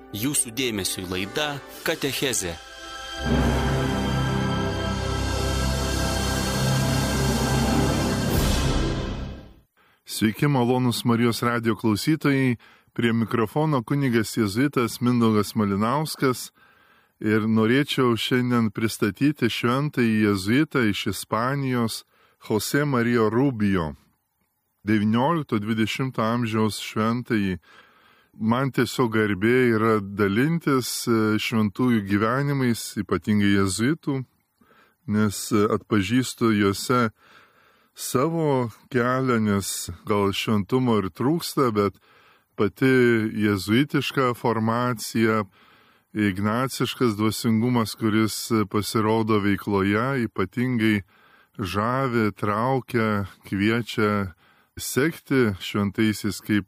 Jūsų dėmesiui laida Katechezė. Sveiki, malonūs Marijos radijo klausytojai, prie mikrofono kunigas jėzuitas Mindaugas Malinauskas ir norėčiau šiandien pristatyti šventąjį jėzuitą iš Ispanijos José María Rubio, 19-20 amžiaus šventąjį. Man tiesiog garbė yra dalintis šventųjų gyvenimais, ypatingai jėzuitų, nes atpažįstu juose savo kelią, nes gal šventumo ir trūksta, bet pati jėzuitiška formacija, ignaciškas dvasingumas, kuris pasirodo veikloje, ypatingai žavi, traukia, kviečia sekti šventaisiais, kaip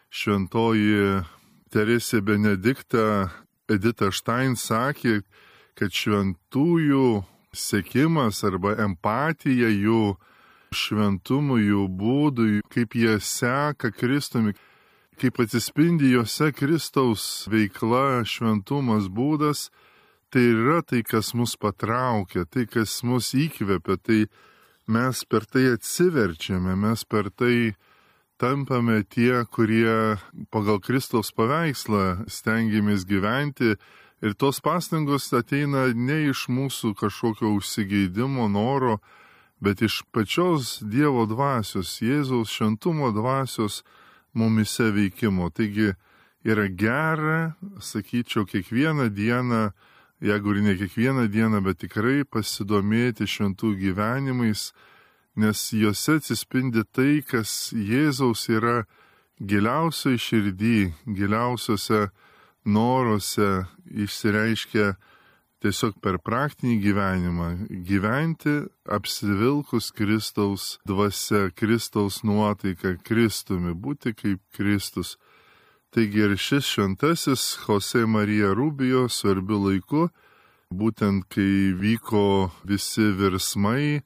šventoji Teresė Benedikta Edita Štain sakė, kad šventųjų sekimas arba empatija jų šventumų, jų būdui, kaip jie seka Kristumi, kaip atsispindi juose Kristaus veikla, šventumas, būdas, tai yra tai, kas mus patraukia, tai, kas mus įkvepia, tai mes per tai atsiverčiame, mes per tai tampame tie, kurie pagal Kristaus paveikslą stengiamės gyventi ir tos pastangos ateina ne iš mūsų kažkokio užsigeidimo, noro, bet iš pačios Dievo dvasios, Jėzaus šventumo dvasios mumise veikimo. Taigi yra gera, sakyčiau, kiekvieną dieną, jeigu ir ne kiekvieną dieną, bet tikrai pasidomėti šventų gyvenimais, nes juose atsispindi tai, kas Jėzaus yra giliausioj širdį, giliausiuose noruose išsireiškia tiesiog per praktinį gyvenimą, gyventi apsivilkus Kristaus dvasia, Kristaus nuotaika, Kristumi, būti kaip Kristus. Taigi ir šis šventasis José María Rubio svarbiu laiku, būtent kai vyko visi virsmai,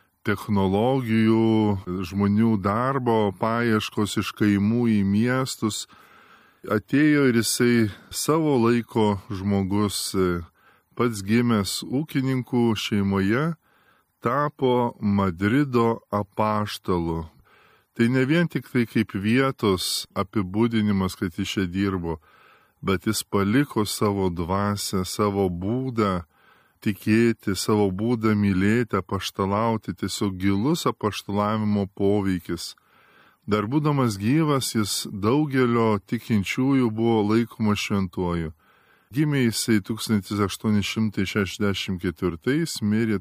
technologijų, žmonių darbo, paieškos iš kaimų į miestus, atėjo ir jisai savo laiko žmogus, pats gimęs ūkininkų šeimoje, tapo Madrido apaštalu. Tai ne vien tik tai kaip vietos apibūdinimas, kad jis čia dirbo, bet jis paliko savo dvasią, savo būdą tikėti, savo būdą mylėti, apaštalauti, tiesiog gilus apaštalavimo poveikis. Dar būdamas gyvas, jis daugelio tikinčiųjų buvo laikomas šventuoju. Gimė jisai 1864, mirė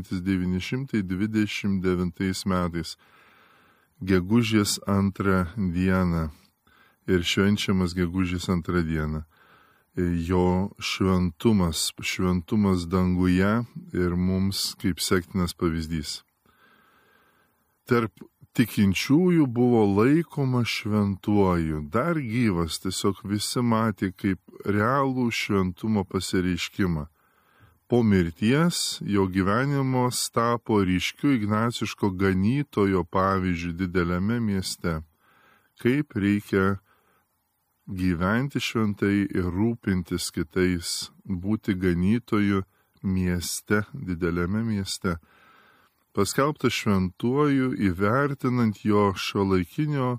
1929 metais, gegužės 2 dieną ir švenčiamas gegužės 2 dieną. Jo šventumas danguje ir mums kaip sektinas pavyzdys. Tarp tikinčiųjų buvo laikoma šventuoju, dar gyvas, tiesiog visi matė kaip realų šventumo pasireiškimą. Po mirties jo gyvenimas tapo ryškiu ignaciško ganytojo pavyzdžiu dideliame mieste, kaip reikia gyventi šventai ir rūpintis kitais, būti ganytoju mieste, dideliame mieste. Paskelbtas šventuoju, įvertinant jo šiuolaikinio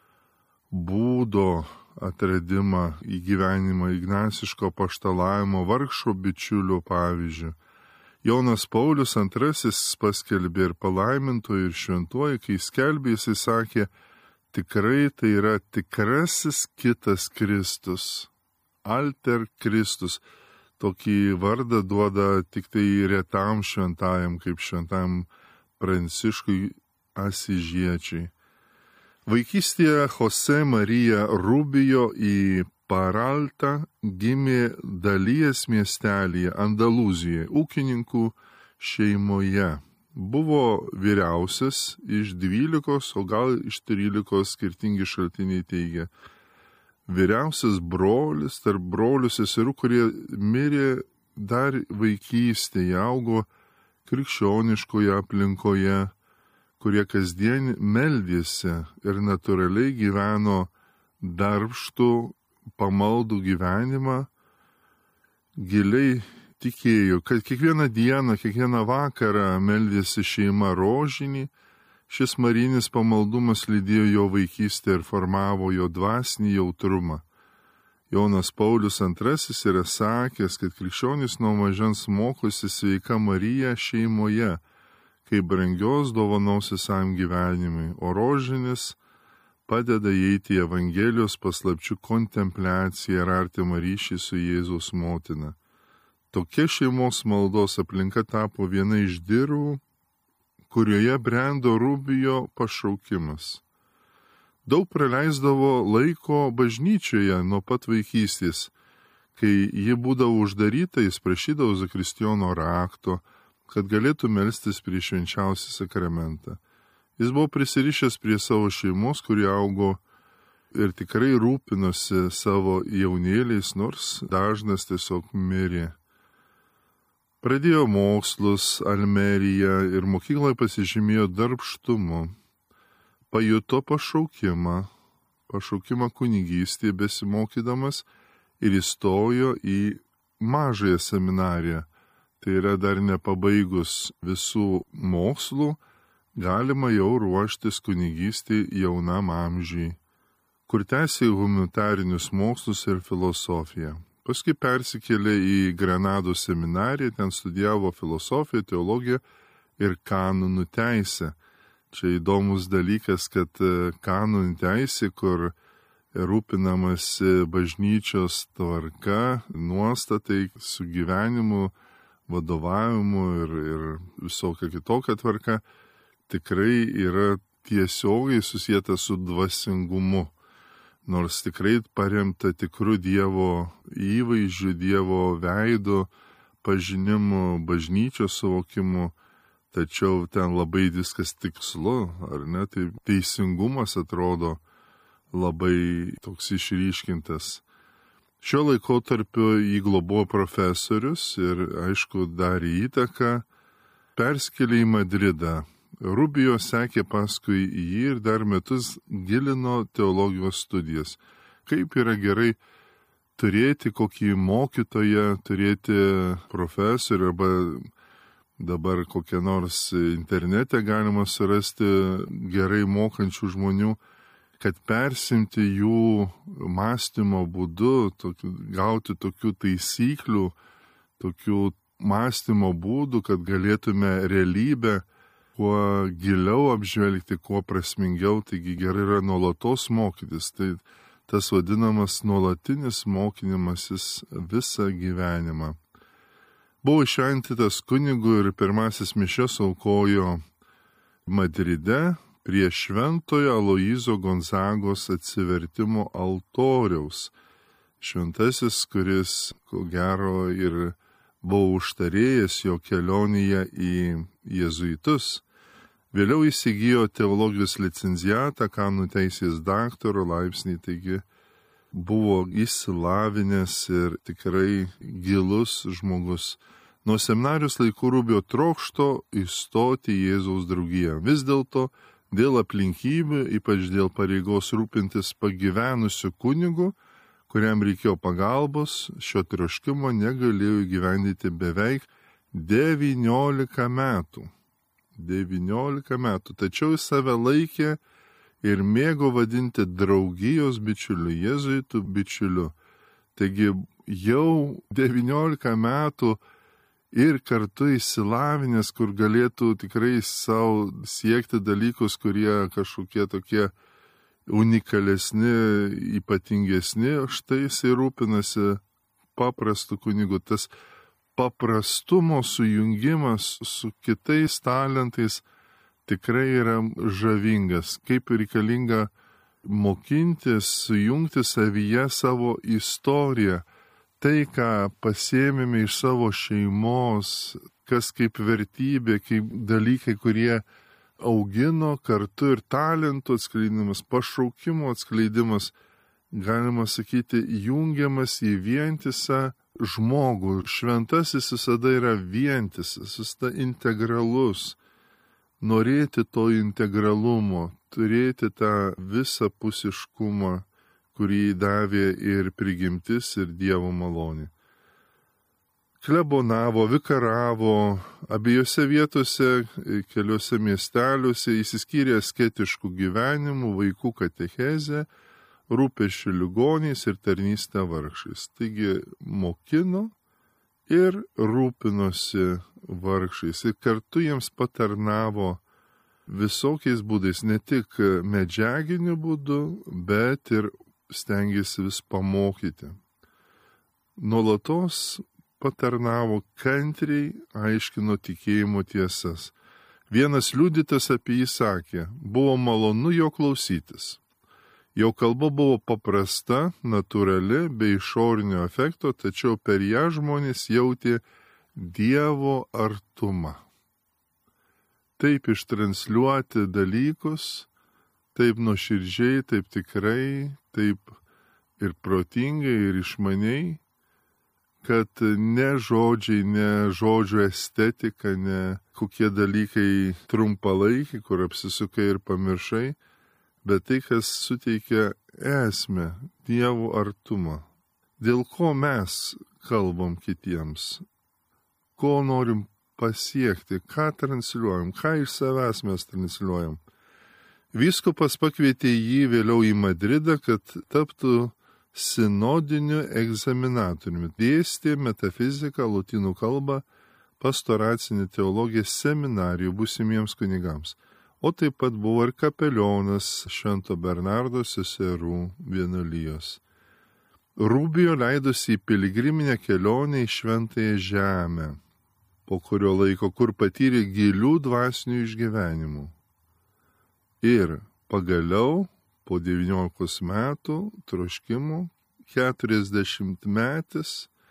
būdo atradimą į gyvenimą, ignaciško apaštalavimo vargšo bičiulio pavyzdžių. Jonas Paulius II paskelbė ir palaimintoju ir šventuoju, kai skelbė, jisai sakė, tikrai tai yra tikrasis kitas Kristus, alter Kristus. Tokį vardą duoda tik tai retam šventajam, kaip šventajam Pranciškui Asižiečiai. Vaikystėje José María Rubio į Paraltą gimė Dalyjas miestelyje, Andalūzijoje, ūkininkų šeimoje. Buvo vyriausias iš 12, o gal iš 13 skirtingi šaltiniai teigia. Vyriausias brolis, tarp brolių seserų, kurie mirė dar vaikystėje, augo krikščioniškoje aplinkoje, kurie kasdien meldėsi ir natūraliai gyveno darbštų pamaldų gyvenimą, giliai tikėjo, kad kiekvieną dieną, kiekvieną vakarą meldėsi šeima rožinį. Šis marinis pamaldumas lydėjo jo vaikystę ir formavo jo dvasinį jautrumą. Jonas Paulius II yra sakęs, kad krikščionys nuo mažens mokosi sveika Marija šeimoje, kaip brangios dovanos visam gyvenimui, o rožinis padeda įeiti į Evangelijos paslapčių kontempliaciją ir artimą ryšį su Jėzaus motina. Tokia šeimos maldos aplinka tapo viena iš dirvų, kurioje brendo Rubijo pašaukimas. Daug praleisdavo laiko bažnyčioje nuo pat vaikystės. Kai ji būdavo uždaryta, jis prašydavo zakristijono rakto, kad galėtų melstis prieš švenčiausią sakramentą. Jis buvo prisirišęs prie savo šeimos, kurie augo ir tikrai rūpinosi savo jaunėliais, nors dažnas tiesiog mirė. Pradėjo mokslus Almerijoje ir mokykloje pasižymėjo darbštumu. Pajuto pašaukimą kunigystėje besimokydamas ir įstojo į mažąją seminariją. Tai yra dar nepabaigus visų mokslų, galima jau ruoštis kunigystėje jaunam amžiui, kur tęsė humanitarinius mokslus ir filosofiją. Paskui persikėlė į Granados seminariją, ten studijavo filosofiją, teologiją ir kanonų teisę. Čia įdomus dalykas, kad kanonų teisė, kur rūpinamasi bažnyčios tvarka, nuostatai su gyvenimu, vadovavimu ir visokia kitokia tvarka, tikrai yra tiesiogiai susijęta su dvasingumu. Nors tikrai paremta tikrų Dievo įvaizdžių, Dievo veido pažinimu, bažnyčios suvokimu, tačiau ten labai viskas tikslu, ar ne? Tai teisingumas atrodo labai toks išryškintas. Šiuo laikotarpiu jį globojo profesorius ir, aišku, darė įtaką, perskėlė į Madridą. Rubijo sekė paskui jį ir dar metus gilino teologijos studijas. Kaip yra gerai turėti kokį mokytoją, turėti profesorių arba dabar kokią nors internete galima surasti gerai mokančių žmonių, kad persimti jų mąstymo būdu, gauti tokių taisyklių, tokių mąstymo būdų, kad galėtume realybę kuo giliau apžvelgti, kuo prasmingiau, taigi gerai yra nuolatos mokytis. Tai tas vadinamas nuolatinis mokinimasis visą gyvenimą. Buvo iššventintas kunigu ir pirmasis mišias aukojo Madride prie šventojo Aloyzo Gonzagos atsivertimo altoriaus. Šventasis, kuris, ko gero, ir buvo užtarėjęs jo kelionėje į jėzuitus. Vėliau įsigijo teologijos licenziatą, kanonų teisės daktaro laipsnį, taigi buvo išsilavinęs ir tikrai gilus žmogus. Nuo seminarijos laikų Rubijo trokšto įstoti į Jėzaus draugiją. Vis dėlto, dėl aplinkybių, ypač dėl pareigos rūpintis pagyvenusiu kunigu, kuriam reikėjo pagalbos, šio troškimo negalėjo įgyvendyti beveik 19 metų. 19 metų. Tačiau jis save laikė ir mėgo vadinti draugijos bičiuliu, jėzuitų bičiuliu. Taigi jau 19 metų ir kartu išsilavinęs, kur galėtų tikrai savo siekti dalykus, kurie kažkokie tokie unikalesni, ypatingesni, štai jisai rūpinasi paprastu kunigu. Tas paprastumo sujungimas su kitais talentais tikrai yra žavingas. Kaip reikalinga mokintis, sujungti savyje savo istoriją. Tai, ką pasiėmėme iš savo šeimos, kas kaip vertybė, kaip dalykai, kurie augino kartu ir talentų atskleidimas, pašaukimo atskleidimas, galima sakyti, jungiamas į vientisą žmogų. Šventasis visada yra vientisas, visada integralus. Norėti to integralumo, turėti tą visapusiškumą, kurį davė ir prigimtis, ir Dievo malonė. Klebonavo, vikaravo abiejose vietose, keliuose miesteliuose, įsiskyrė asketiškų gyvenimų, vaikų katechezę, rūpesčių ligoniais ir tarnystę vargšais. Taigi mokino ir rūpinosi vargšais ir kartu jiems patarnavo visokiais būdais, ne tik medžiaginiu būdu, bet ir stengėsi vis pamokyti. Nuolatos patarnavo kantriai, aiškino tikėjimo tiesas. Vienas liudytas apie jį sakė, buvo malonu jo klausytis. Jo kalba buvo paprasta, natūrali, be išorinio efekto, tačiau per ją žmonės jautė Dievo artumą. Taip ištransliuoti dalykus, taip nuoširdžiai, taip tikrai, taip ir protingai, ir išmaniai, kad ne žodžiai, ne žodžių estetika, ne kokie dalykai trumpalaikiai, kur apsisukai ir pamiršai, bet tai, kas suteikia esmę, Dievo artumą. Dėl ko mes kalbam kitiems, ko norim pasiekti, ką transliuojam, ką iš savęs mes transliuojam. Vyskupas pakvietė jį vėliau į Madridą, kad taptų sinodiniu egzaminatoriumi. Dėstė metafiziką, lotynų kalbą, pastoracinį teologiją seminarijų būsimiems kunigams. O taip pat buvo ir kapelionas Švento Bernardo seserų vienuolijos. Rubijo leidosi į piligriminę kelionę į Šventąją Žemę, po kurio laiko, kur patyrė gilių dvasinių išgyvenimų. Ir pagaliau, po 19 metų troškimų, 40 metais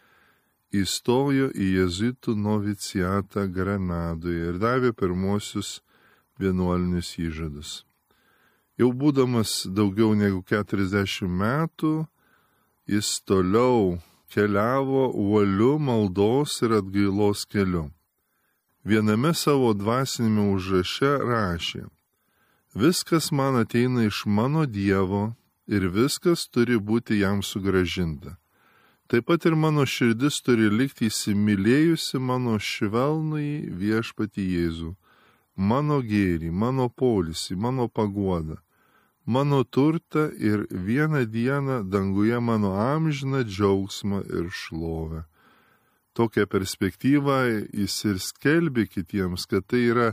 įstojo į jėzuitų noviciatą Granadoje ir davė pirmosius vienuolinius įžadus. Jau būdamas daugiau negu 40 metų, jis toliau keliavo uoliu maldos ir atgailos keliu. Viename savo dvasinėme užraše rašė: viskas man ateina iš mano Dievo ir viskas turi būti jam sugrąžinta. Taip pat ir mano širdis turi likti įsimylėjusi mano švelnųjį viešpatį Jėzų, mano gėrį, mano poilsį, mano paguodą, mano turtą ir vieną dieną danguje mano amžiną džiaugsmą ir šlovę. Tokią perspektyvą jis ir skelbė kitiems, kad tai yra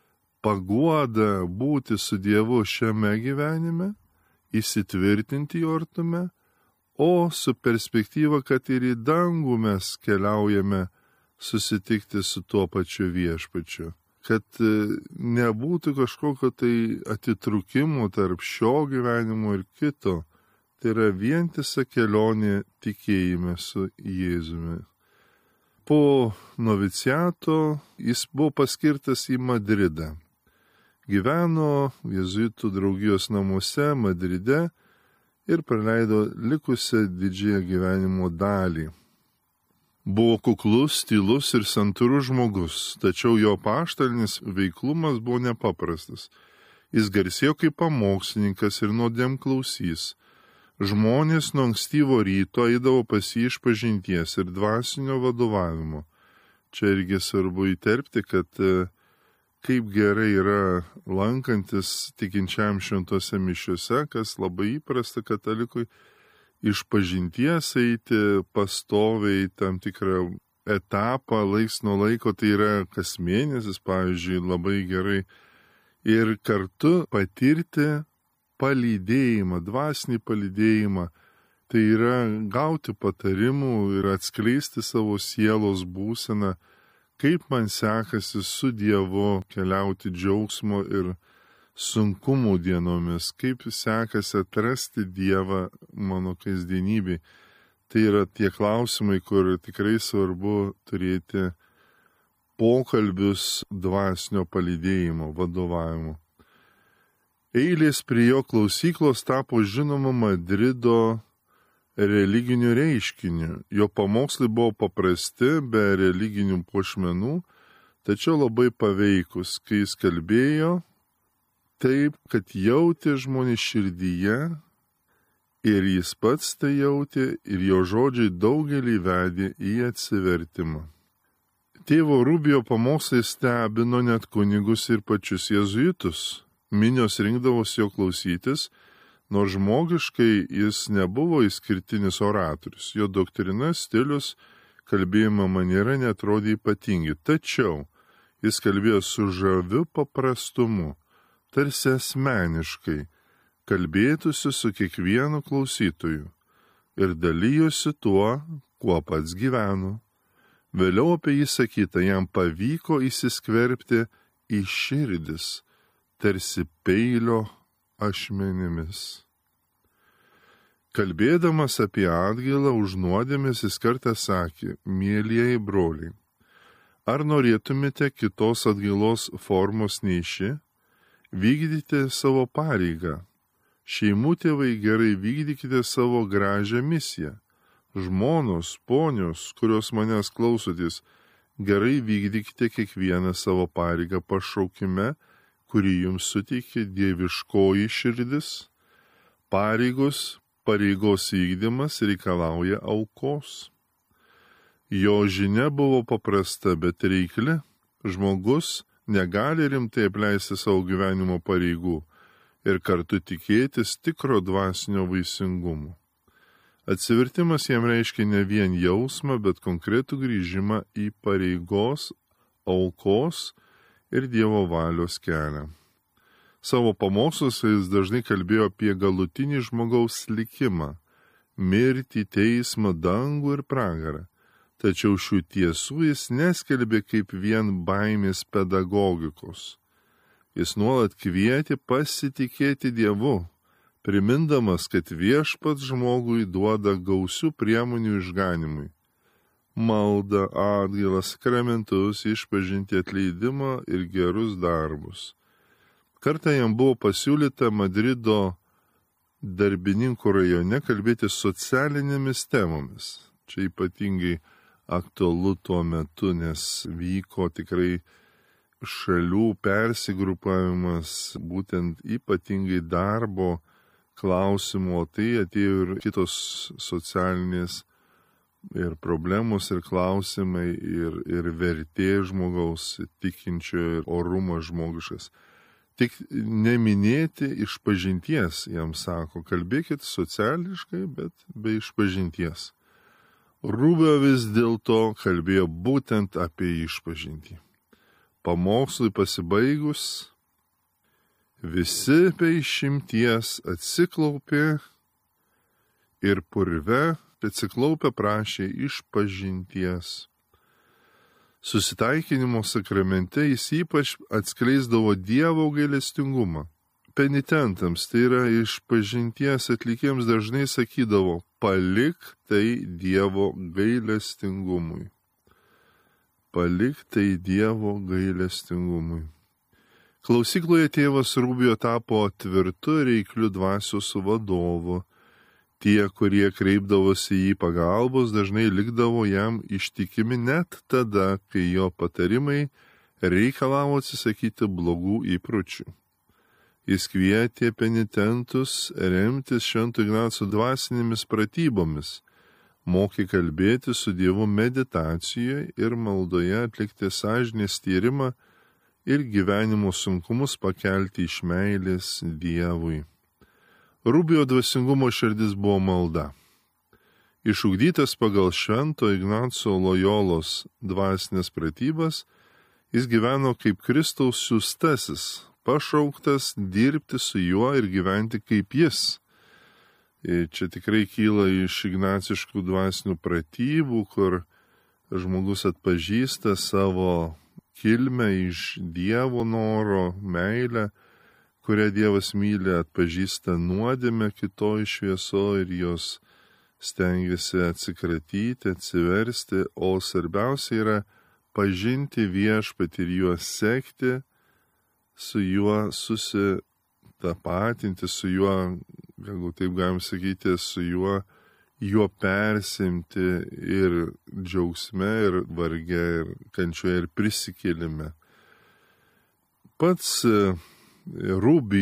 paguoda būti su Dievu šiame gyvenime, įsitvirtinti jo artume, o su perspektyva, kad ir į dangų mes keliaujame susitikti su tuo pačiu viešpačiu. Kad nebūtų kažkokio tai atitrūkimo tarp šio gyvenimo ir kito. Tai yra vientisa kelionė tikėjime su Jėzumi. Po noviciato jis buvo paskirtas į Madridą. Gyveno jėzuitų draugijos namuose Madride ir praleido likusią didžiąją gyvenimo dalį. Buvo kuklus, tylus ir santūrus žmogus, tačiau jo apaštalinis veiklumas buvo nepaprastas. Jis garsėjo kaip pamokslininkas ir nuodėmklausys. Žmonės nuo ankstyvo ryto eidavo pas jį išpažinties ir dvasinio vadovavimo. Čia irgi svarbu įterpti, kad kaip gerai yra lankantis tikinčiam šventose mišiuose, kas labai įprasta katalikui, išpažinties eiti pastoviai tam tikrą etapą, laiks nuo laiko, tai yra kas mėnesis, pavyzdžiui, labai gerai. Ir kartu patirti palydėjimą, dvasinį palydėjimą, tai yra gauti patarimų ir atskleisti savo sielos būseną, kaip man sekasi su Dievu keliauti džiaugsmo ir sunkumų dienomis, kaip sekasi atrasti Dievą mano kasdienybėj. Tai yra tie klausimai, kur tikrai svarbu turėti pokalbius dvasinio palydėjimo, vadovavimo. Eilės prie jo klausyklos tapo žinoma Madrido religiniu reiškiniu. Jo pamokslai buvo paprasti, be religinių puošmenų, tačiau labai paveikus, kai jis kalbėjo taip, kad jautė žmonės širdyje Ir jis pats tai jautė ir jo žodžiai daugelį vedė į atsivertimą. Tėvo Rubijo pamokslai stebino net kunigus ir pačius jėzuitus. Minios rinkdavosi jo klausytis, nors žmogiškai jis nebuvo išskirtinis oratorius. Jo doktrina, stilius, kalbėjimo maniera netrodė ypatingi. Tačiau jis kalbėjo su žaviu paprastumu, tarsi asmeniškai, kalbėtųsi su kiekvienu klausytoju ir dalyjosi tuo, kuo pats gyveno. Vėliau apie jį sakyta, jam pavyko įsiskverbti į širdis, tarsi peilio ašmenimis. Kalbėdamas apie atgailą už nuodėmes, jis kartą sakė, mielieji broliai, ar norėtumėte kitos atgailos formos nei ši? Vykdykite savo pareigą. Šeimų tėvai, gerai vykdykite savo gražią misiją. Žmonos, ponios, kurios manęs klausotės, gerai vykdykite kiekvieną savo pareigą pašaukime, kurį jums suteikė dieviškoji širdis. Pareigos vykdymas reikalauja aukos. Jo žinia buvo paprasta, bet reikli. Žmogus negali rimtai apleisti savo gyvenimo pareigų ir kartu tikėtis tikro dvasinio vaisingumo. Atsivertimas jam reiškia ne vien jausmą, bet konkretų grįžimą į pareigos, aukos ir Dievo valios kelią. Savo pamoksluose jis dažnai kalbėjo apie galutinį žmogaus likimą, mirtį, teismą, dangų ir pragarą. Tačiau šių tiesų jis neskelbė kaip vien baimės pedagogikos. Jis nuolat kvietė pasitikėti Dievu, primindamas, kad viešpats žmogui duoda gausių priemonių išganimui. Maldą, atgailą, sakramentus, išpažinti, atleidimą ir gerus darbus. Kartą jam buvo pasiūlyta Madrido darbininkų rajone kalbėti socialinėmis temomis. Čia ypatingai aktualu tuo metu, nes vyko tikrai šalių persigrupavimas, būtent ypatingai darbo klausimų, tai atėjo ir kitos socialinės ir problemos ir klausimai ir vertė žmogaus, tikinčiojo ir orumas žmogiškas. Tik neminėti išpažinties, jam sako, kalbėkit sociališkai, bet be išpažinties. Rubio vis dėlto kalbėjo būtent apie išpažintį. Pamokslui pasibaigus, visi be išimties atsiklaupė ir purve atsiklaupę prašė išpažinties. Susitaikinimo sakramente jis ypač atskleisdavo Dievo gailestingumą. Penitentams, tai yra išpažinties atlikėjams, dažnai sakydavo, palik tai Dievo gailestingumui. Palik tai Dievo gailestingumui. Klausykloje tėvas Rubijo tapo tvirtu reikliu dvasios vadovu. Tie, kurie kreipdavosi į pagalbos, dažnai likdavo jam ištikimi net tada, kai jo patarimai reikalavo atsisakyti blogų įpročių. Jis kvietė penitentus remtis Švento Ignaco dvasinėmis pratybomis, mokė kalbėti su Dievu meditacijoje ir maldoje, atlikti sąžinės tyrimą ir gyvenimo sunkumus pakelti iš meilės Dievui. Rubijo dvasingumo širdis buvo malda. Išugdytas pagal Švento Ignaco Lojolos dvasinės pratybas, jis gyveno kaip Kristaus siųstasis, pašauktas dirbti su juo ir gyventi kaip jis. Ir čia tikrai kyla iš ignaciškų dvasinių pratybų, kur žmogus atpažįsta savo kilmę iš Dievo noro, meilę, kurią Dievas myli, atpažįsta nuodėmę kitoj šviesoje ir jos stengiasi atsikratyti, atsiversti, o svarbiausia yra pažinti viešpatį ir juo sekti, su juo susitapatinti, su juo, galbūt taip galim sakyti, su juo persimti ir džiaugsme, ir varge, ir kančioje, ir prisikėlime. Pats Rubijo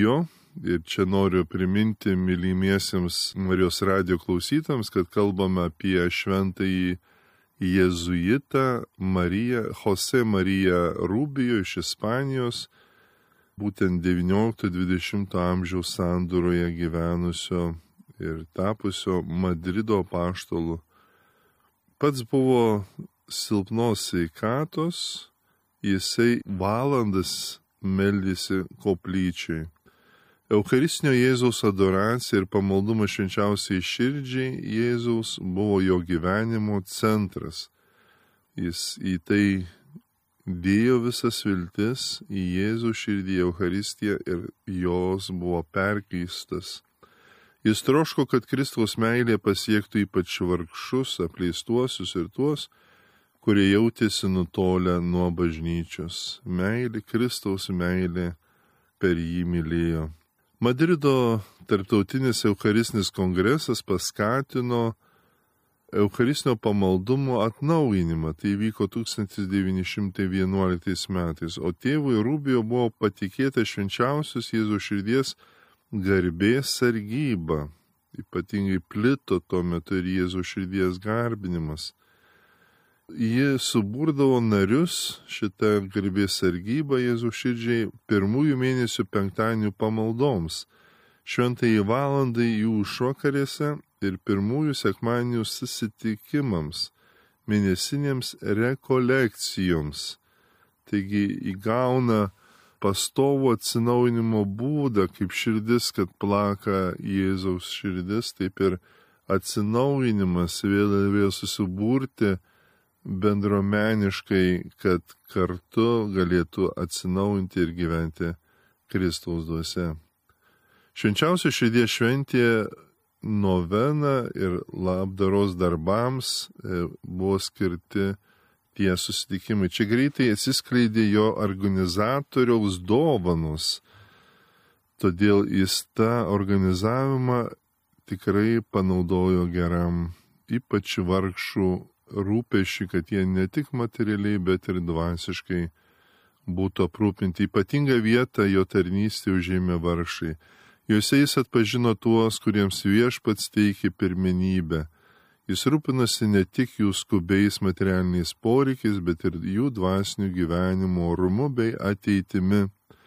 Ir čia noriu priminti mylimiesiems Marijos radijo klausytams, kad kalbame apie šventąjį jėzuitą Jose Mariją Rubio iš Ispanijos, būtent 19-20 amžiaus sandūroje gyvenusio ir tapusio Madrido apaštalu. Pats buvo silpnos sveikatos, jisai valandas meldėsi koplyčiai. Eucharistinio Jėzaus adoracija ir pamaldumas švenčiausiai širdžiai Jėzaus buvo jo gyvenimo centras. Jis į tai dėjo visas viltis į Jėzų širdį, Eucharistiją ir jos buvo perkeistas. Jis troško, kad Kristaus meilė pasiektų ypač vargšus, apleistuosius ir tuos, kurie jautėsi nutolę nuo bažnyčios. Meilė, Kristaus meilė per jį mylėjo. Madrido tarptautinis Eucharistinis kongresas paskatino Eucharistinio pamaldumo atnaujinimą. Tai vyko 1911 metais, o tėvui Rubio buvo patikėta švenčiausios Jėzaus širdies garbės sargyba. Ypatingai plito tuo metu ir Jėzaus širdies garbinimas. Ji suburdavo narius šitą garbės sargybą Jėzaus širdžiai pirmųjų mėnesių penktadienių pamaldoms, šventajai valandai jų išvakarėse ir pirmųjų sekmadienių susitikimams, mėnesinėms rekolekcijoms. Taigi įgauna pastovų atsinaujinimo būdą, kaip širdis, kad plaka Jėzaus širdis, taip ir atsinaujinimas vėl susiburti bendruomeniškai, kad kartu galėtų atsinaujinti ir gyventi Kristaus dvasia. Švenčiausio širdies šventė novena ir labdaros darbams buvo skirti tie susitikimai. Čia greitai atsiskleidė jo organizatoriaus dovanos, todėl jis tą organizavimą tikrai panaudojo geram, ypač vargšų rūpesčiui, kad jie ne tik materialiai, bet ir dvasiškai būtų aprūpinti. Ypatingą vietą jo tarnystė užėmė vargšai. Juose jis atpažino tuos, kuriems viešpats teikė pirmenybę. Jis rūpinasi ne tik jų skubiais materialiniais poreikiais, bet ir jų dvasinių gyvenimo orumu bei ateitimi.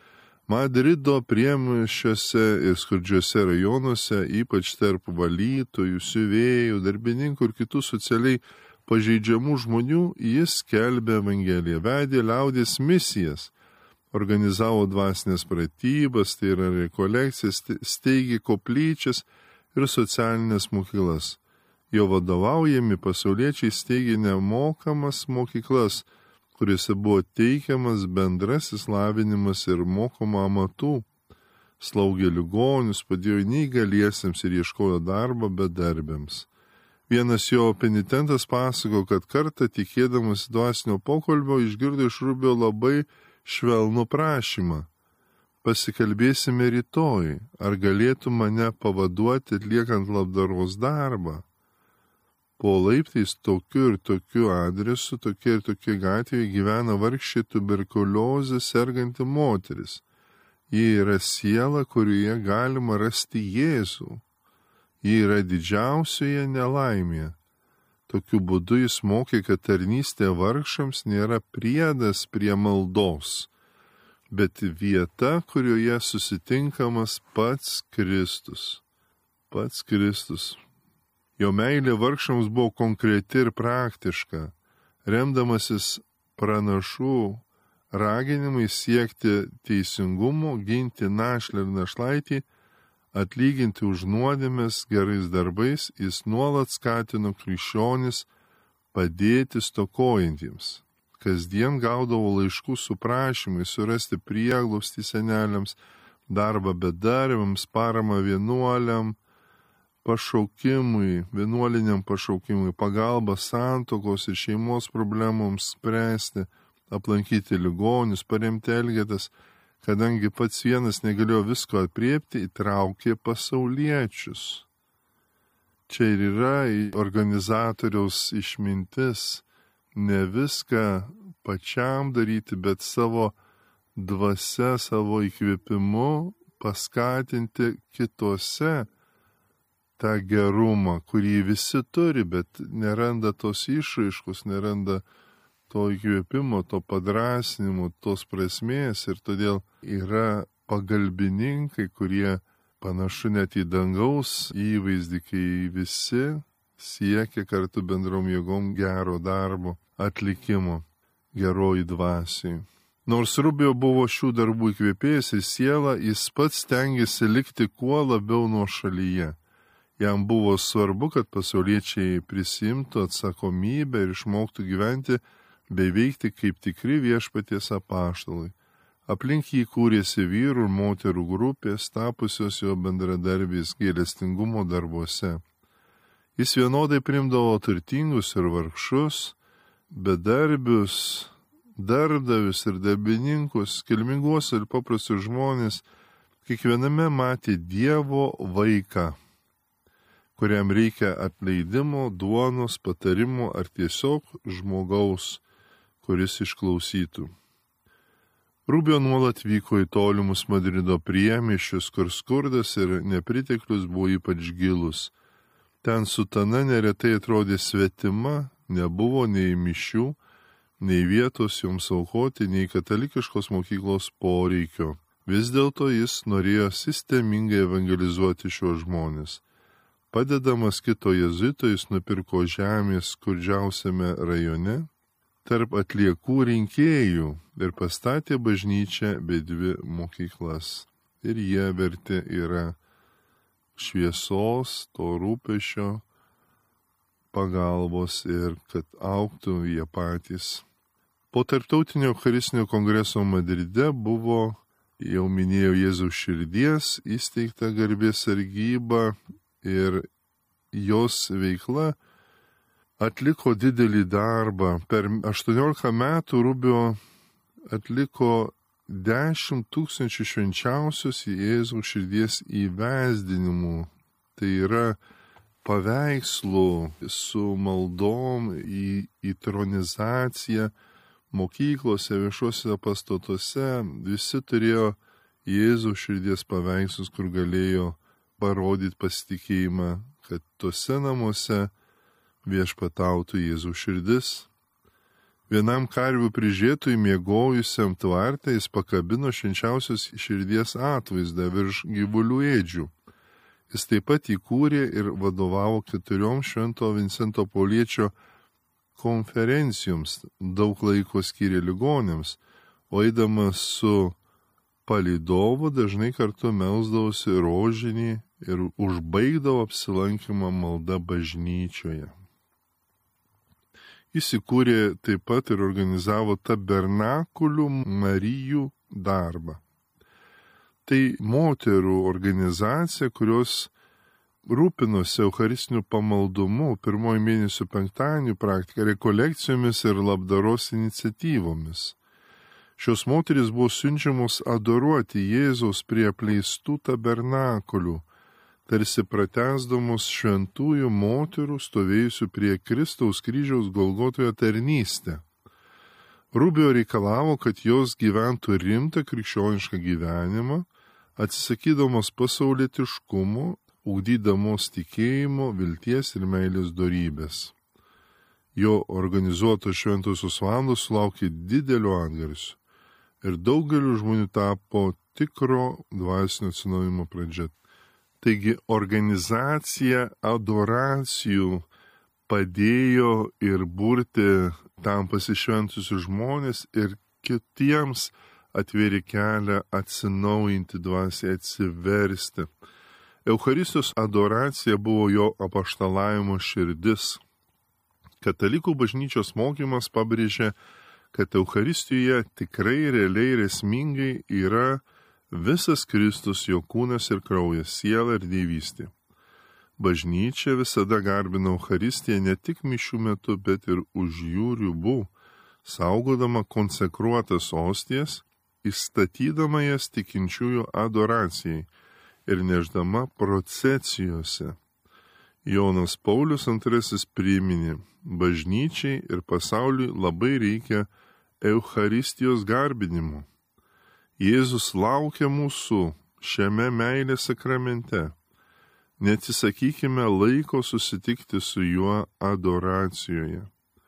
Madrido priemiesčiuose ir skurdžiuose rajonuose, ypač tarp valytojų, siuvėjų, darbininkų ir kitų socialiai pažeidžiamų žmonių, jis skelbė Evangeliją, vedė liaudies misijas, organizavo dvasinės pratybas, tai yra rekolekcijas, steigė koplyčias ir socialinės mokyklas. Jo vadovaujami pasauliečiai steigė nemokamas mokyklas, kuriuose buvo teikiamas bendrasis lavinimas ir mokoma amatų. Slaugė ligonius, padėjo neįgaliesiems ir ieškojo darbo bedarbiams. Vienas jo penitentas pasako, kad kartą tikėdamas dvasinio pokalbio išgirdo iš Rubio labai švelnų prašymą. Pasikalbėsime rytoj, ar galėtų mane pavaduoti atliekant labdaros darbą. Po laiptais tokiu ir tokiu adresu, tokia ir tokia gatvėje gyvena vargšė tuberkuliozė serganti moteris. Ji yra siela, kurioje galima rasti Jėzų. Ji yra didžiausioje nelaimėje. Tokiu būdu jis mokė, kad tarnystė vargšams nėra priedas prie maldos, bet vieta, kurioje susitinkamas pats Kristus. Pats Kristus. Jo meilė vargšams buvo konkreti ir praktiška, remdamasis pranašų raginimai siekti teisingumo, ginti našlę ir našlaitį, atlyginti už nuodėmes gerais darbais, jis nuolat skatino krikščionis padėti stokojantiems. Kasdien gaudavo laiškų su prašymai surasti prieglobstį seneliams, darbą bedarbiams, paramą vienuoliam, pašaukimui, vienuoliniam pašaukimui, pagalbą santuokos ir šeimos problemoms spręsti, aplankyti ligonius, paremti elgetas. Kadangi pats vienas negalėjo visko apriepti, įtraukė pasauliečius. Čia ir yra organizatoriaus išmintis, ne viską pačiam daryti, bet savo dvasia, savo įkvėpimu paskatinti kitose tą gerumą, kurį visi turi, bet neranda tos išraiškos, neranda to įkvėpimo, to padrasnimo, tos prasmės ir todėl yra pagalbininkai, kurie panašu net į dangaus įvaizdį, kai visi siekia kartu bendrom jėgom gero darbo atlikimo, geroji dvasiai. Nors Rubio buvo šių darbų įkvėpėjas ir siela, jis pats stengiasi likti kuo labiau nuošalyje. Jam buvo svarbu, kad pasauliečiai prisimtų atsakomybę ir išmoktų gyventi bei veikti kaip tikri viešpaties apaštalai. Aplink jį kūrėsi vyrų ir moterų grupės, tapusios jo bendradarbiais gailestingumo darbuose. Jis vienodai priimdavo turtingus ir vargšus, bedarbius, darbdavius ir darbininkus, kilminguos ir paprastus žmonės, kiekviename matė Dievo vaiką, kuriam reikia atleidimo, duonos, patarimo ar tiesiog žmogaus, kuris išklausytų. Rubio nuolat vyko į tolimus Madrido priemiesčius, kur skurdas ir nepriteklius buvo ypač gilus. Ten sutana neretai atrodė svetima, nebuvo nei mišių, nei vietos joms aukoti, nei katalikiškos mokyklos poreikio. Vis dėlto jis norėjo sistemingai evangelizuoti šios žmonės. Padedamas kito jėzuito, jis nupirko žemės skurdžiausiame rajone tarp atliekų rinkėjų ir pastatė bažnyčią bei 2 mokyklas. Ir jie verti yra šviesos, to rūpesčio, pagalbos ir kad augtų jie patys. Po tarptautinio Eucharistinio kongreso Madride buvo, jau minėjau, Jėzaus širdies įsteigta garbės sargyba ir jos veikla atliko didelį darbą. Per 18 metų Rubio atliko 10 000 švenčiausios Jėzaus širdies įvesdinimų. Tai yra paveikslų su maldom į tronizaciją mokyklose, viešuose pastatuose. Visi turėjo Jėzaus širdies paveikslus, kur galėjo parodyti pasitikėjimą, kad tuose namuose viešpatautų Jėzaus širdis. Vienam karvių prižiūrėtojui miegojusiam tvarte jis pakabino švenčiausios širdies atvaizdą virš gyvulių ėdžių. Jis taip pat įkūrė ir vadovavo 4 Švento Vincento Pauliečio konferencijoms, daug laiko skyrė ligoniams, o eidamas su palydovu dažnai kartu melsdavosi rožinį ir užbaigdavo apsilankymą malda bažnyčioje. Jis įkūrė taip pat ir organizavo tabernakulių Marijų darbą. Tai moterų organizacija, kurios rūpinosi eucharistiniu pamaldumu, 1 mėnesio penktadienių praktika, rekolekcijomis ir labdaros iniciatyvomis. Šios moterys buvo siunčiamos adoruoti Jėzaus prie apleistų tabernakulių, tarsi pratęsdamos šventųjų moterų stovėjusių prie Kristaus kryžiaus Golgotoje tarnystę. Rubio reikalavo, kad jos gyventų rimtą krikščionišką gyvenimą, atsisakydamos pasaulietiškumo, ugdydamos tikėjimo, vilties ir meilės dorybės. Jo organizuotos šventosios valandos sulaukė didelio atgarsio ir daugeliu žmonių tapo tikro dvasinio atsinaujinimo pradžia. Taigi organizacija adoracijų padėjo ir burti tam pasišventusius žmonės ir kitiems atvėrė kelią atsinaujinti dvasiai, atsiversti. Eucharistijos adoracija buvo jo apaštalavimo širdis. Katalikų bažnyčios mokymas pabrėžė, kad Eucharistijoje tikrai, realiai ir esmingai yra visas Kristus, jo kūnas ir kraujas, siela ir dievystė. Bažnyčia visada garbina Eucharistiją ne tik mišių metu, bet ir už jų ribų, saugodama konsekruotas ostijas, įstatydama jas tikinčiųjų adoracijai ir neždama procesijose. Jonas Paulius II priminė, bažnyčiai ir pasauliui labai reikia Eucharistijos garbinimo. Jėzus laukia mūsų šiame meilės sakramente. Neatsisakykime laiko susitikti su juo adoracijoje.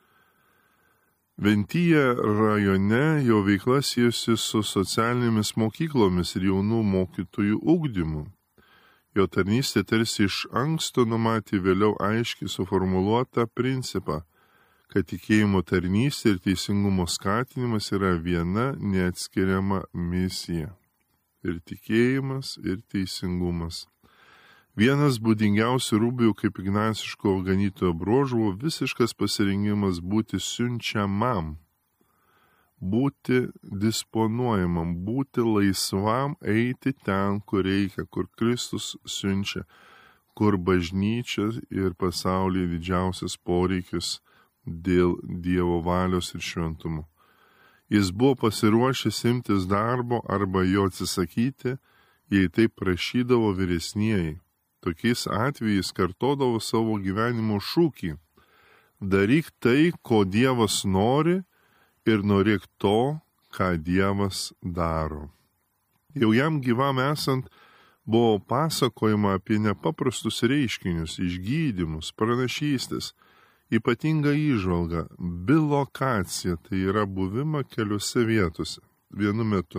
Ventyje rajone jo veikla siejosi su socialinėmis mokyklomis ir jaunų mokytojų ugdymu. Jo tarnystė tarsi iš anksto numatė vėliau aiškiai suformuluotą principą, kad tikėjimo tarnystė ir teisingumo skatinimas yra viena neatskiriama misija. Ir tikėjimas, ir teisingumas. Vienas būdingiausių Rubio kaip ignaciško ganytojo bruožų buvo visiškas pasirengimas būti siunčiamam, būti disponuojamam, būti laisvam eiti ten, kur reikia, kur Kristus siunčia, kur bažnyčia ir pasaulyje didžiausias poreikis dėl Dievo valios ir šventumo. Jis buvo pasiruošęs imtis darbo arba jo atsisakyti, jei taip prašydavo vyresnieji. Tokiais atvejais kartodavo savo gyvenimo šūkį: daryk tai, ko Dievas nori, ir norėk to, ką Dievas daro. Jau jam gyvam esant buvo pasakojama apie nepaprastus reiškinius, išgydymus, pranašystės, ypatingą įžvalgą, bilokaciją, tai yra buvimą keliose vietose vienu metu.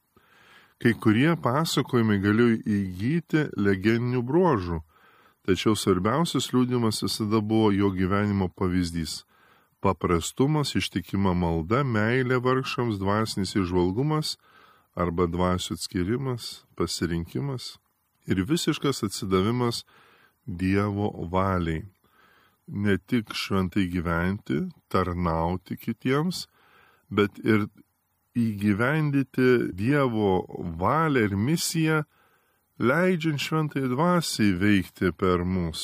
Kai kurie pasakojimai galėjo įgyti legendinių bruožų, tačiau svarbiausias liudijimas visada buvo jo gyvenimo pavyzdys. Paprastumas, ištikima malda, meilė vargšams, dvasinis įžvalgumas arba dvasių atskirimas, pasirinkimas ir visiškas atsidavimas Dievo valiai. Ne tik šventai gyventi, tarnauti kitiems, bet ir įgyvendyti Dievo valią ir misiją, leidžiant šventai dvasiai veikti per mus.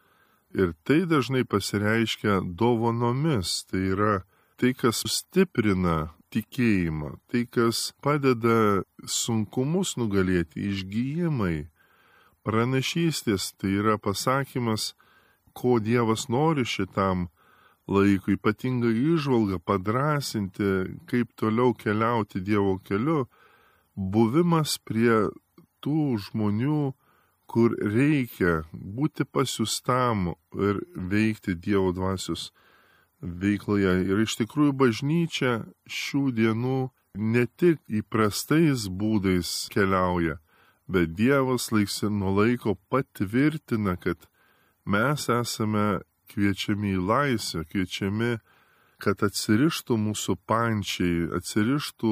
Ir tai dažnai pasireiškia dovanomis, tai yra tai, kas stiprina tikėjimą, tai, kas padeda sunkumus nugalėti, išgyjimai, pranašystės, tai yra pasakymas, ko Dievas nori šitam laikui, ypatingą įžvalgą, padrasinti, kaip toliau keliauti Dievo keliu, buvimas prie tų žmonių, kur reikia būti pasiustam ir veikti Dievo dvasios veikloje. Ir iš tikrųjų bažnyčia šių dienų ne tik įprastais būdais keliauja, bet Dievas laiks nuo laiko patvirtina, kad mes esame kviečiami į laisvę, kviečiami, kad atsirištų mūsų pančiai, atsirištų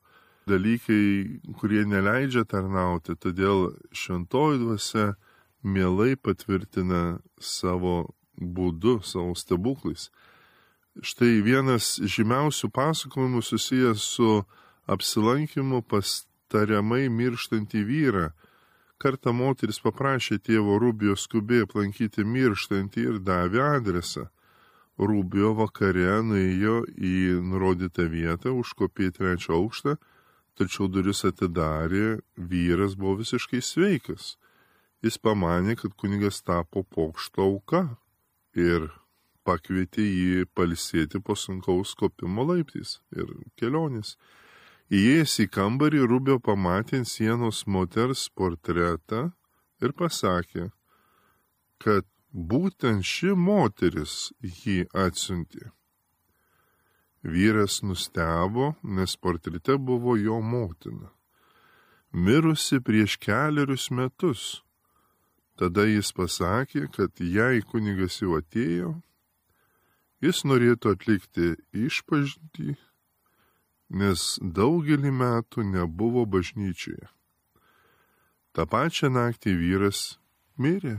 dalykai, kurie neleidžia tarnauti. Todėl šventoji dvasia mielai patvirtina savo būdu, savo stebuklais. Štai vienas žymiausių pasakojimų susijęs su apsilankimu pas tariamai mirštantį vyrą. Kartą moteris paprašė tėvo Rubio skubiai aplankyti mirštantį ir davė adresą. Rubio vakare nuėjo į nurodytą vietą, užkopė į 3 aukštą, tačiau duris atidarė, vyras buvo visiškai sveikas. Jis pamanė, kad kunigas tapo pokšto auka ir pakvietė jį pailsėti po sunkaus kopimo laiptais ir kelionės. Įėjęs į kambarį, Rubio pamatė ant sienos moters portretą ir pasakė, kad būtent ši moteris jį atsiuntė. Vyras nustebo, nes portrete buvo jo motina, mirusi prieš 4 metus. Tada jis pasakė, kad jei kunigas jau atėjo, jis norėtų atlikti išpažintį, nes daugelį metų nebuvo bažnyčioje. Ta pačią naktį vyras mirė.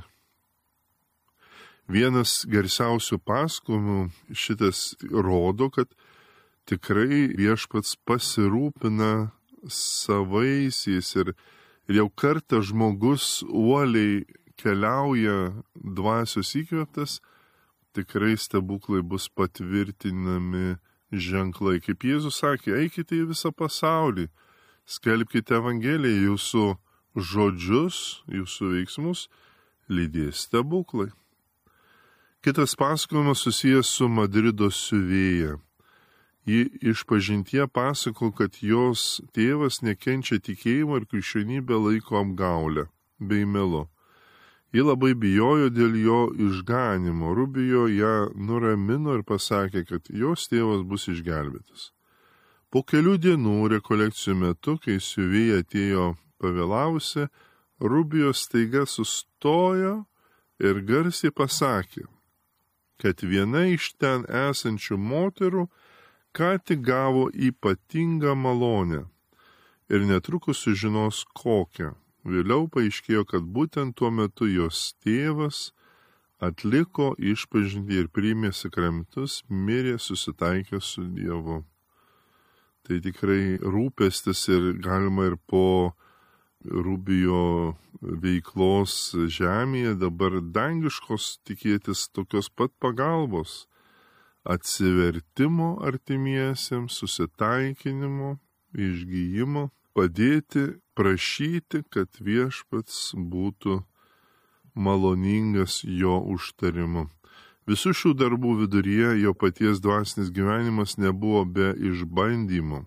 Vienas garsiausių pasakojimų šitas rodo, kad tikrai viešpats pasirūpina savaisiais ir jau kartą žmogus uoliai keliauja dvasios įkvėptas, tikrai stebuklai bus patvirtinami ženklai. Kaip Jėzus sakė, eikite į visą pasaulį, skelbkite Evangeliją, jūsų žodžius, jūsų veiksmus lydės stebuklai. Kitas pasakojimas susijęs su Madrido siuvėja. Ji išpažintie pasako, kad jos tėvas nekenčia tikėjimo ir krikščionybę laiko apgaulę bei melu. Ji labai bijojo dėl jo išganimo. Rubijo ją nuramino ir pasakė, kad jos tėvas bus išgelbėtas. Po kelių dienų rekolekcijų metu, kai siuvėja atėjo pavėlavusi, Rubijo staiga sustojo ir garsiai pasakė, kad viena iš ten esančių moterų ką tik gavo ypatingą malonę ir netrukus sužinos kokią. Vėliau paaiškėjo, kad būtent tuo metu jos tėvas atliko išpažintį ir priėmė sakramentus, mirė susitaikęs su Dievu. Tai tikrai rūpestis ir galima ir po Rubijo veiklos žemėje dabar dangiškos tikėtis tokios pat pagalbos, atsivertimo artimiesiems, susitaikinimo, išgyjimo, padėti, prašyti, kad viešpats būtų maloningas jo užtarimu. Visų šių darbų viduryje jo paties dvasinis gyvenimas nebuvo be išbandymų.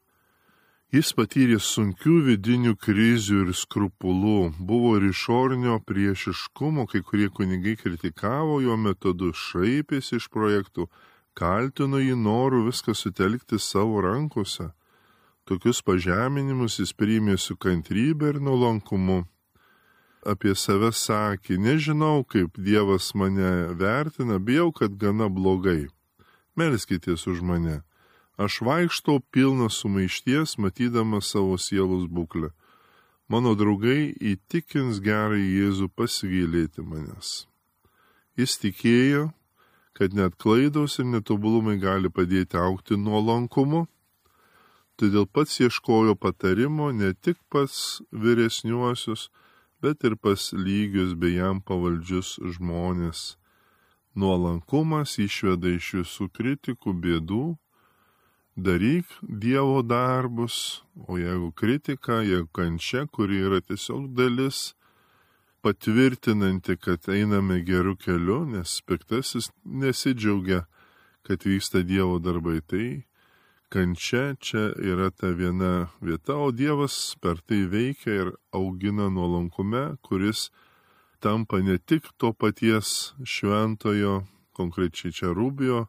Jis patyrė sunkių vidinių krizių ir skrupulų, buvo ir išorinio priešiškumo, kai kurie kunigai kritikavo jo metodus, šaipėsi iš projektų, kaltino jį noru viską sutelkti savo rankose. Tokius pažeminimus jis priėmė su kantrybė ir nuolankumu. Apie save sakė, nežinau, kaip Dievas mane vertina, bijau, kad gana blogai. Melskitės už mane. Aš vaikštau pilnas sumaišties, matydamas savo sielos būklę. Mano draugai įtikins gerai Jėzų pasigailėti manęs. Jis tikėjo, kad net klaidos ir netobulumai gali padėti augti nuolankumu. Todėl pats ieškojo patarimo ne tik pas vyresniuosius, bet ir pas lygius bei jam pavaldžius žmonės. Nuolankumas išveda iš visų kritikų bėdų, daryk Dievo darbus, o jeigu kritika, jeigu kančia, kuri yra tiesiog dalis, patvirtinanti, kad einame geru keliu, nes piktasis nesidžiaugia, kad vyksta Dievo darbai, tai kančia čia yra ta viena vieta, o Dievas per tai veikia ir augina nuolankume, kuris tampa ne tik to paties šventojo, konkrečiai čia Rubijo,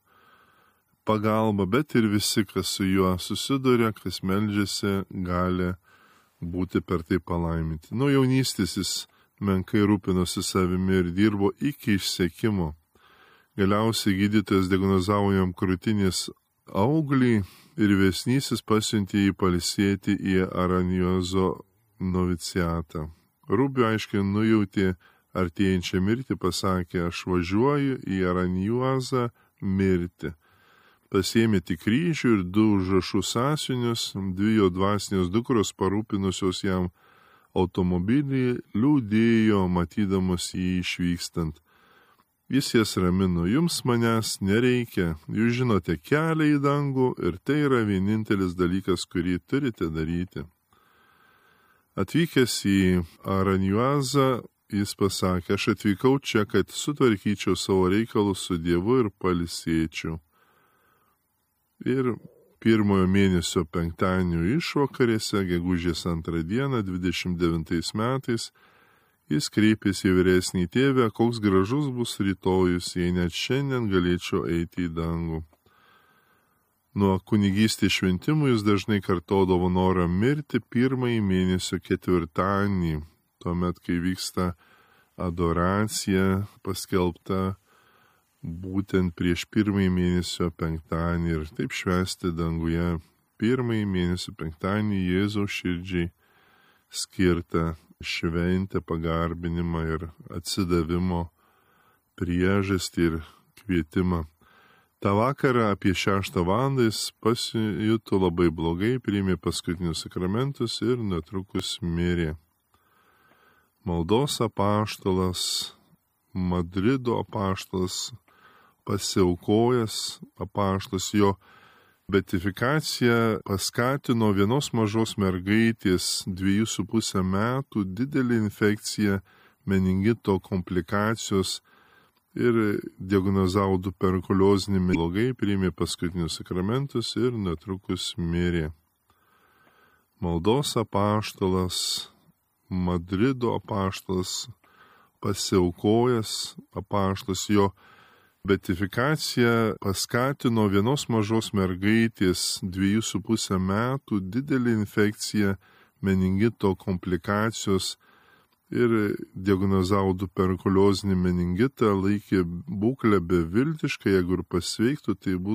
pagalba, bet ir visi, kas su juo susiduria, kas meldžiasi, gali būti per tai palaiminti. Nuo jaunystės jis menkai rūpinosi savimi ir dirbo iki išsekimo. Galiausiai gydytojas diagnozavo jam krūtinės auglį ir vesnysis pasiuntė jį pailsėti į Aranjuozo noviciatą. Rubijo aiškiai nujautė artėjančią mirtį, pasakė, aš važiuoju į Aranjuozą mirti. Pasiėmė tik kryžių ir 2 užrašų sąsiuvinius, 2 jo dvasinės dukros parūpinusios jam automobilį, liūdėjo, matydamas jį išvykstant. Jis jas ramino, jums manęs nereikia, jūs žinote kelią į dangų ir tai yra vienintelis dalykas, kurį turite daryti. Atvykęs į Aranjuozą, jis pasakė, aš atvykau čia, kad sutvarkyčiau savo reikalus su Dievu ir pailsėčiau. Ir 1 mėnesio penktadienio išvakarėse, gegužės 2 dieną, 29 metais, jis kreipėsi į vyresnį tėvę, koks gražus bus rytojus, jei net šiandien galėčiau eiti į dangų. Nuo kunigystės šventimų jis dažnai kartodavo norą mirti 1 mėnesio ketvirtadienį, tuomet, kai vyksta adoracija paskelbta būtent prieš 1 mėnesio penktadienį ir taip švęsti danguje 1 mėnesio penktadienį Jėzaus širdžiai skirtą šventę, pagarbinimą ir atsidavimo priežastį ir kvietimą. Ta vakarą apie 6 valandą jis pasijuto labai blogai, priėmė paskutinius sakramentus ir netrukus mirė. Maldos apaštalas, Madrido apaštalas, pasiaukojęs apaštalas, jo beatifikacija paskatino vienos mažos mergaitės 2,5 metų didelį infekciją, meningito komplikacijos ir diagnozavo tuberkuliozinį blogai, priėmė paskutinius sakramentus ir netrukus mirė. Maldos apaštalas, Madrido apaštalas, pasiaukojęs apaštalas, jo beatifikacija paskatino vienos mažos mergaitės 2,5 metų didelį infekciją, meningito komplikacijos ir diagnozavo tuberkuliozinį meningitą, laikė būklę beviltišką, jeigu ir pasveiktų, tai